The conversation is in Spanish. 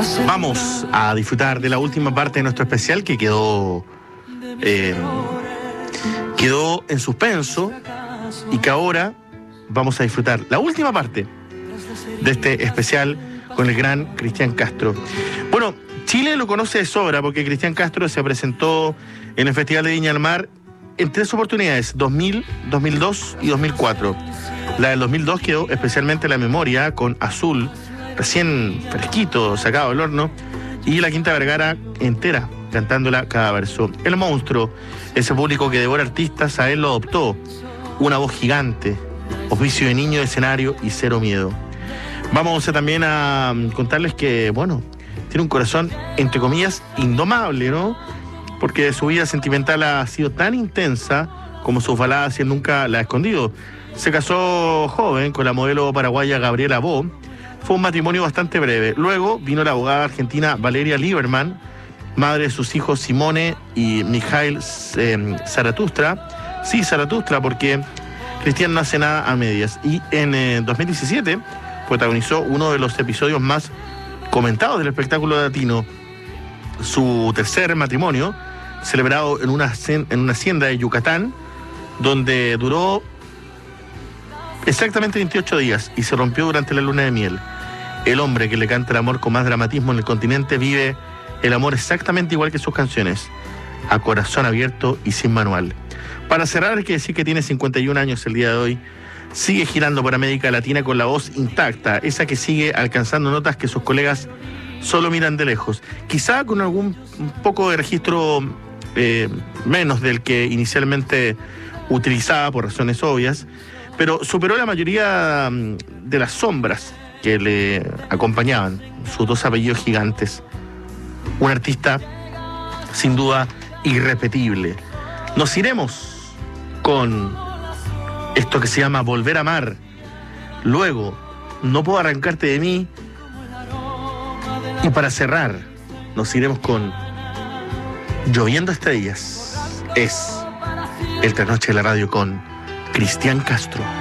Vamos a disfrutar de la última parte de nuestro especial que quedó en suspenso y que ahora vamos a disfrutar la última parte de este especial con el gran Cristian Castro. Bueno, Chile lo conoce de sobra porque Cristian Castro se presentó en el Festival de Viña del Mar en 3 oportunidades, 2000, 2002 y 2004. La del 2002 quedó especialmente en la memoria con Azul, recién fresquito, sacado del horno, y la Quinta Vergara entera, cantándola cada verso. El monstruo, ese público que devora artistas, a él lo adoptó. Una voz gigante, oficio de niño de escenario y cero miedo. Vamos también a contarles que, bueno, tiene un corazón, entre comillas, indomable, ¿no? Porque su vida sentimental ha sido tan intensa como sus baladas y él nunca la ha escondido. Se casó joven con la modelo paraguaya Gabriela Bo. Fue un matrimonio bastante breve. Luego vino la abogada argentina Valeria Lieberman, madre de sus hijos Simone y Mijail Zaratustra. Sí, Zaratustra, porque Cristian no hace nada a medias. Y en 2017 protagonizó uno de los episodios más comentados del espectáculo latino, su tercer matrimonio, celebrado en una hacienda de Yucatán, donde duró exactamente 28 días y se rompió durante la luna de miel. El hombre que le canta el amor con más dramatismo en el continente vive el amor exactamente igual que sus canciones, a corazón abierto y sin manual. Para cerrar, hay que decir que tiene 51 años el día de hoy. Sigue girando por América Latina con la voz intacta, esa que sigue alcanzando notas que sus colegas solo miran de lejos. Quizá con un poco de registro menos del que inicialmente utilizaba por razones obvias, pero superó la mayoría de las sombras que le acompañaban, sus 2 apellidos gigantes. Un artista sin duda irrepetible. Nos iremos con esto que se llama Volver a Amar. Luego, No puedo arrancarte de mí. Y para cerrar, nos iremos con Lloviendo estrellas. Es el Trasnoche de la Radio con Cristian Castro.